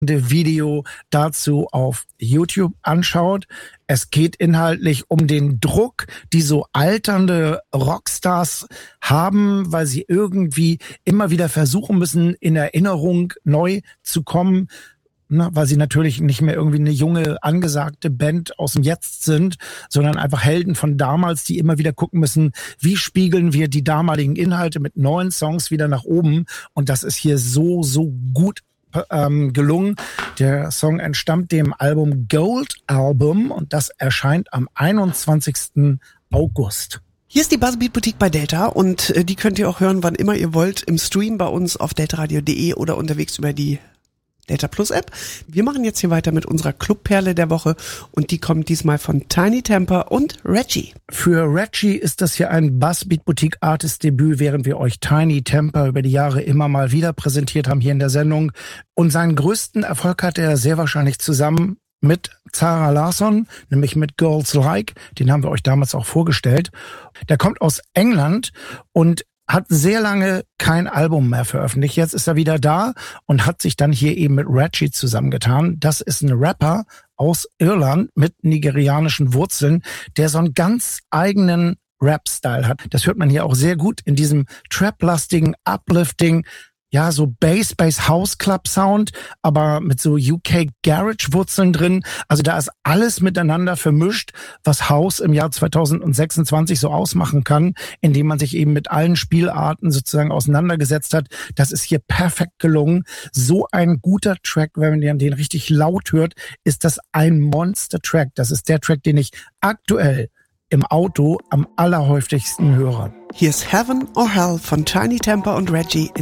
Video dazu auf YouTube anschaut. Es geht inhaltlich um den Druck, die so alternde Rockstars haben, weil sie irgendwie immer wieder versuchen müssen, in Erinnerung neu zu kommen, weil sie natürlich nicht mehr irgendwie eine junge, angesagte Band aus dem Jetzt sind, sondern einfach Helden von damals, die immer wieder gucken müssen, wie spiegeln wir die damaligen Inhalte mit neuen Songs wieder nach oben. Und das ist hier so gut gelungen. Der Song entstammt dem Album Gold Album und das erscheint am 21. August. Hier ist die Buzzbeat Boutique bei Delta und die könnt ihr auch hören, wann immer ihr wollt, im Stream bei uns auf deltaradio.de oder unterwegs über die Delta Plus App. Wir machen jetzt hier weiter mit unserer Clubperle der Woche und die kommt diesmal von Tiny Temper und Reggie. Für Reggie ist das hier ein Buzzbeat Boutique Artist Debüt, während wir euch Tiny Temper über die Jahre immer mal wieder präsentiert haben hier in der Sendung. Und seinen größten Erfolg hat er sehr wahrscheinlich zusammen mit Zara Larsson, nämlich mit Girls Like. Den haben wir euch damals auch vorgestellt. Der kommt aus England und hat sehr lange kein Album mehr veröffentlicht. Jetzt ist er wieder da und hat sich dann hier eben mit Reggie zusammengetan. Das ist ein Rapper aus Irland mit nigerianischen Wurzeln, der so einen ganz eigenen Rap-Style hat. Das hört man hier auch sehr gut in diesem Trap-lastigen, Uplifting, ja, so Bass-House-Club-Sound, aber mit so UK-Garage-Wurzeln drin. Also da ist alles miteinander vermischt, was House im Jahr 2026 so ausmachen kann, indem man sich eben mit allen Spielarten sozusagen auseinandergesetzt hat. Das ist hier perfekt gelungen. So ein guter Track, wenn man den richtig laut hört, ist das ein Monster-Track. Das ist der Track, den ich aktuell im Auto am allerhäufigsten höre. Hier ist Heaven or Hell von Tiny Temper und Reggie in